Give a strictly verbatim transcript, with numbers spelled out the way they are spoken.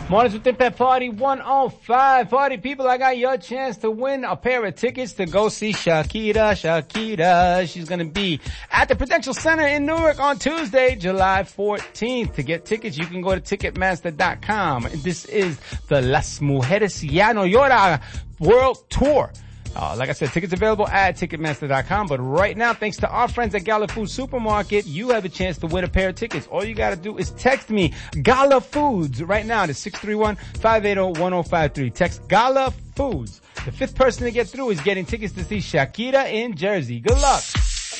Mornings with Impact Party one oh five. Party people, I got your chance to win a pair of tickets to go see Shakira. Shakira, she's gonna be at the Prudential Center in Newark on Tuesday, July fourteenth. To get tickets, you can go to Ticketmaster dot com. This is the Las Mujeres Ya No Llora World Tour. Uh, like I said, tickets available at Ticketmaster dot com, but right now, thanks to our friends at Gala Foods Supermarket, you have a chance to win a pair of tickets. All you gotta do is text me, Gala Foods, right now to six three one, five eight zero, one zero five three. Text Gala Foods. The fifth person to get through is getting tickets to see Shakira in Jersey. Good luck.